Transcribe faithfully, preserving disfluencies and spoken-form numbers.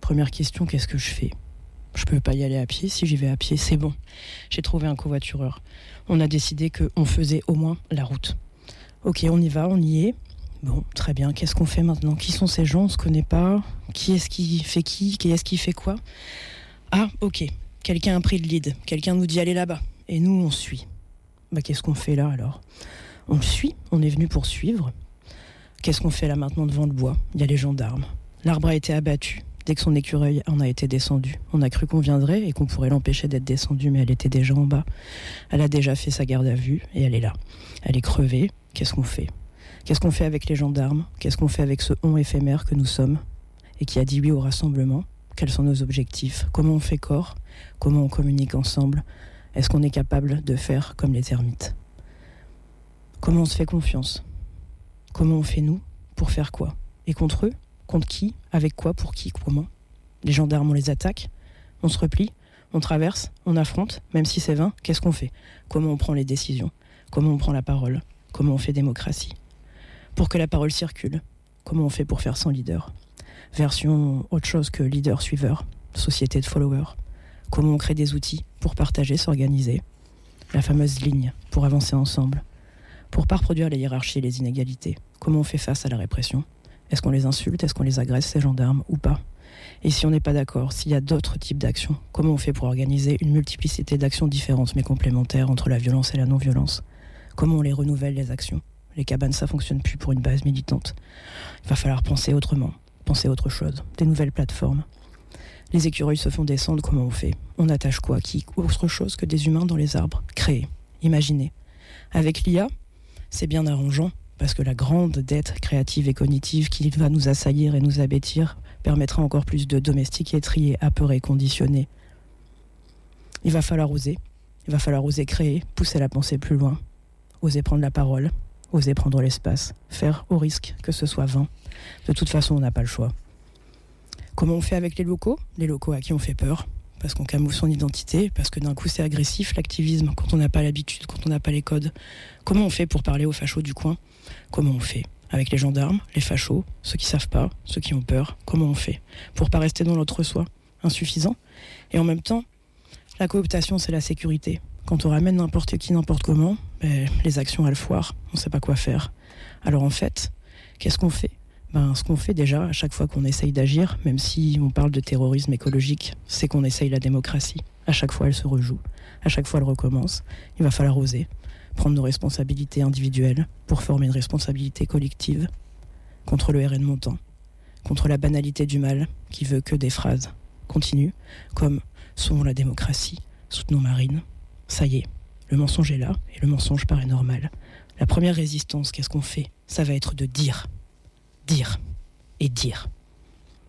Première question, qu'est-ce que je fais ? Je peux pas y aller à pied. Si j'y vais à pied, c'est bon. J'ai trouvé un covoitureur. On a décidé qu'on faisait au moins la route. Ok, on y va, on y est. Bon, très bien. Qu'est-ce qu'on fait maintenant ? Qui sont ces gens ? On se connaît pas. Qui est-ce qui fait qui ? Qui est-ce qui fait quoi ? Ah, ok. Quelqu'un a pris le lead. Quelqu'un nous dit allez là-bas. Et nous, on suit. Bah, qu'est-ce qu'on fait là alors ? On le suit. On est venu pour suivre. Qu'est-ce qu'on fait là maintenant devant le bois ? Il y a les gendarmes. L'arbre a été abattu. Dès que son écureuil en a été descendu. On a cru qu'on viendrait et qu'on pourrait l'empêcher d'être descendue, mais elle était déjà en bas. Elle a déjà fait sa garde à vue et elle est là. Elle est crevée. Qu'est-ce qu'on fait ? Qu'est-ce qu'on fait avec les gendarmes ? Qu'est-ce qu'on fait avec ce on éphémère que nous sommes et qui a dit oui au rassemblement ? Quels sont nos objectifs ? Comment on fait corps ? Comment on communique ensemble ? Est-ce qu'on est capable de faire comme les termites ? Comment on se fait confiance ? Comment on fait nous ? Pour faire quoi ? Et contre eux ? Contre qui ? Avec quoi ? Pour qui ? Comment ? Les gendarmes, on les attaque ? On se replie ? On traverse ? On affronte ? Même si c'est vain, qu'est-ce qu'on fait ? Comment on prend les décisions ? Comment on prend la parole ? Comment on fait démocratie ? Pour que la parole circule, comment on fait pour faire sans leader ? Version autre chose que leader-suiveur, société de followers. Comment on crée des outils pour partager, s'organiser ? La fameuse ligne, pour avancer ensemble. Pour pas reproduire les hiérarchies et les inégalités. Comment on fait face à la répression ? Est-ce qu'on les insulte ? Est-ce qu'on les agresse, ces gendarmes, ou pas ? Et si on n'est pas d'accord, s'il y a d'autres types d'actions, comment on fait pour organiser une multiplicité d'actions différentes mais complémentaires entre la violence et la non-violence ? Comment on les renouvelle, les actions ? Les cabanes, ça fonctionne plus pour une base militante. Il va falloir penser autrement, penser autre chose, des nouvelles plateformes. Les écureuils se font descendre, comment on fait ? On attache quoi ? Qui ? Autre chose que des humains dans les arbres. Créer, imaginer. Avec l'I A, c'est bien arrangeant, parce que la grande dette créative et cognitive qui va nous assaillir et nous abêtir permettra encore plus de domestiquer, trier, apeurer, conditionner. Il va falloir oser. Il va falloir oser créer, pousser la pensée plus loin, oser prendre la parole, oser prendre l'espace, faire au risque que ce soit vain. De toute façon, on n'a pas le choix. Comment on fait avec les locaux ? Les locaux à qui on fait peur, parce qu'on camoufle son identité, parce que d'un coup c'est agressif l'activisme, quand on n'a pas l'habitude, quand on n'a pas les codes. Comment on fait pour parler aux fachos du coin ? Comment on fait ? Avec les gendarmes, les fachos, ceux qui savent pas, ceux qui ont peur, comment on fait ? Pour pas rester dans l'autre-soi, insuffisant. Et en même temps, la cooptation c'est la sécurité. Quand on ramène n'importe qui, n'importe comment, ben, les actions, elles foirent, on ne sait pas quoi faire. Alors en fait, qu'est-ce qu'on fait ? Ben, ce qu'on fait déjà, à chaque fois qu'on essaye d'agir, même si on parle de terrorisme écologique, c'est qu'on essaye la démocratie. À chaque fois, elle se rejoue. À chaque fois, elle recommence. Il va falloir oser, prendre nos responsabilités individuelles pour former une responsabilité collective contre le R N montant, contre la banalité du mal qui veut que des phrases continues, comme « sauvons la démocratie, soutenons Marine ». Ça y est, le mensonge est là, et le mensonge paraît normal. La première résistance, qu'est-ce qu'on fait ? Ça va être de dire, dire et dire.